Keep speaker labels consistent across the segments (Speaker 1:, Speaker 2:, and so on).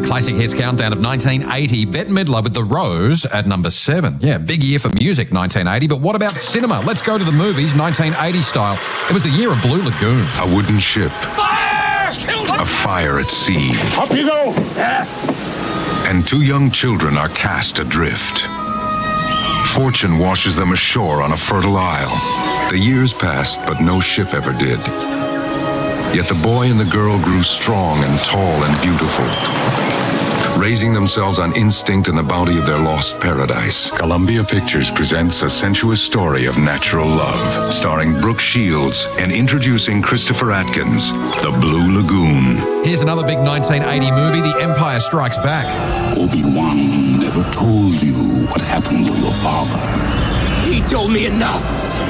Speaker 1: Classic Hits Countdown of 1980. Bette Midler with The Rose at number 7. Yeah, big year for music, 1980. But what about cinema? Let's go to the movies, 1980 style. It was the year of Blue Lagoon.
Speaker 2: A wooden ship.
Speaker 3: Fire!
Speaker 2: A fire at sea.
Speaker 3: Up you go!
Speaker 2: And 2 young children are cast adrift. Fortune washes them ashore on a fertile isle. The years passed, but no ship ever did. Yet the boy and the girl grew strong and tall and beautiful, raising themselves on instinct and the bounty of their lost paradise. Columbia Pictures presents a sensuous story of natural love, starring Brooke Shields and introducing Christopher Atkins, The Blue Lagoon.
Speaker 1: Here's another big 1980 movie, The Empire Strikes Back.
Speaker 4: Obi-Wan never told you what happened to your father.
Speaker 5: He told me enough.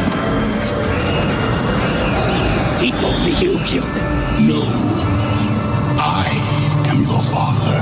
Speaker 5: He told me you killed him.
Speaker 4: No, I am your father.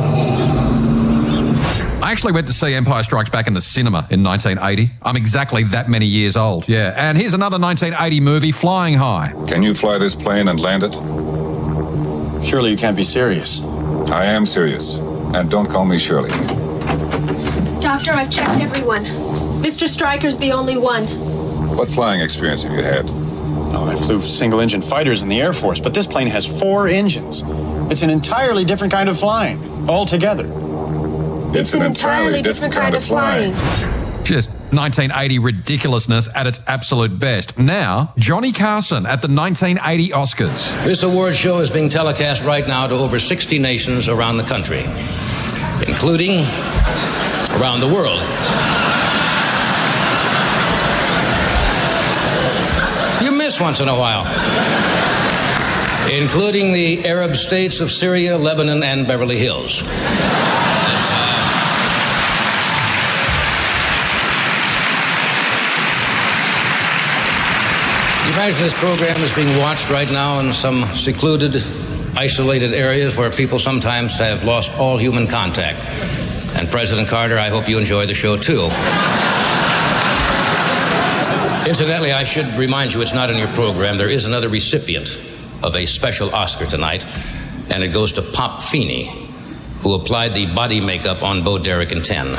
Speaker 1: I actually went to see Empire Strikes Back in the cinema in 1980. I'm exactly that many years old, yeah. And here's another 1980 movie, Flying High.
Speaker 6: Can you fly this plane and land it?
Speaker 7: Surely you can't be serious.
Speaker 6: I am serious. And don't call me Shirley.
Speaker 8: Doctor, I've checked everyone. Mr. Stryker's the only one.
Speaker 6: What flying experience have you had?
Speaker 7: Oh, I flew single-engine fighters in the Air Force, but this plane has 4 engines. It's an entirely different kind of flying, altogether.
Speaker 6: It's an entirely different kind of flying.
Speaker 1: Just 1980 ridiculousness at its absolute best. Now, Johnny Carson at the 1980 Oscars.
Speaker 9: This award show is being telecast right now to over 60 nations around the country, including around the world. You miss once in a while. Including the Arab states of Syria, Lebanon, and Beverly Hills. Imagine this program is being watched right now in some secluded, isolated areas where people sometimes have lost all human contact. And President Carter, I hope you enjoy the show too. Incidentally, I should remind you it's not in your program. There is another recipient of a special Oscar tonight, and it goes to Pop Feeney, who applied the body makeup on Bo Derek in 10.